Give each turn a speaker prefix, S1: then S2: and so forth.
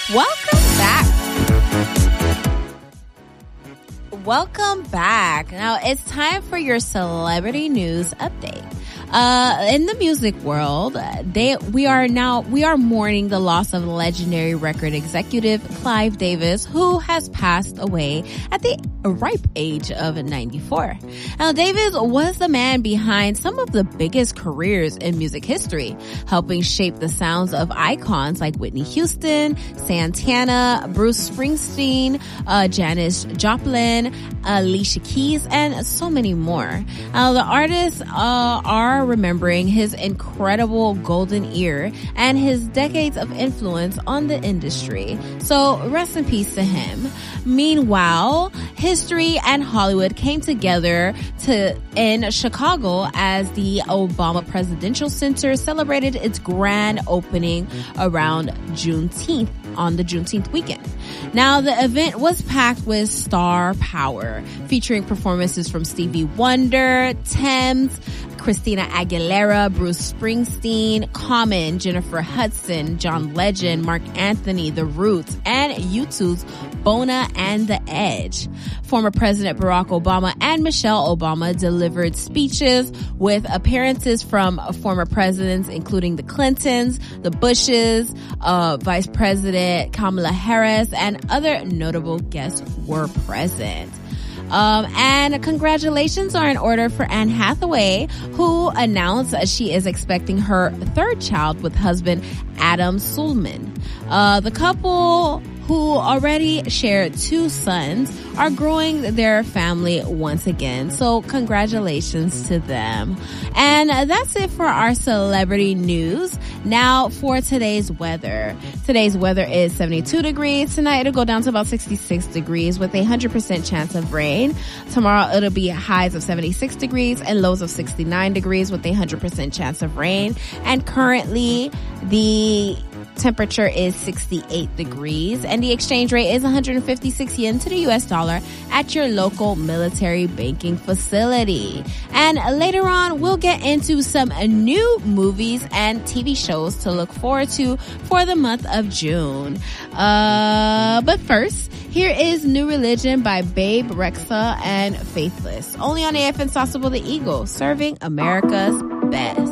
S1: Welcome back. Welcome back. Now it's time for your celebrity news update. In the music world, we are mourning the loss of legendary record executive Clive Davis, who has passed away at the ripe age of 94. Now, Davis was the man behind some of the biggest careers in music history, helping shape the sounds of icons like Whitney Houston, Santana, Bruce Springsteen, Janis Joplin, Alicia Keys, and so many more. Now, the artists are remembering his incredible golden ear and his decades of influence on the industry. So rest in peace to him. Meanwhile, history and Hollywood came together in Chicago as the Obama Presidential Center celebrated its grand opening around Juneteenth, on the Juneteenth weekend. Now, the event was packed with star power, featuring performances from Stevie Wonder, Thames, Christina Aguilera, Bruce Springsteen, Common, Jennifer Hudson, John Legend, Mark Anthony, The Roots, and U2's Bona and The Edge. Former President Barack Obama and Michelle Obama delivered speeches with appearances from former presidents, including the Clintons, the Bushes, Vice President Kamala Harris, and other notable guests were present. And congratulations are in order for Anne Hathaway, who announced she is expecting her third child with husband Adam Suleman. The couple, who already shared 2 sons, are growing their family once again. So congratulations to them. And that's it for our celebrity news. Now for today's weather. Today's weather is 72 degrees. Tonight it'll go down to about 66 degrees with a 100% chance of rain. Tomorrow it'll be highs of 76 degrees and lows of 69 degrees with a 100% chance of rain. And currently the temperature is 68 degrees and the exchange rate is 156 yen to the US dollar at your local military banking facility. And later on, we'll get into some new movies and TV shows to look forward to for the month of June. But first, here is New Religion by Babe Rexha and Faithless. Only on AFN Sauceable the Eagle, serving America's best.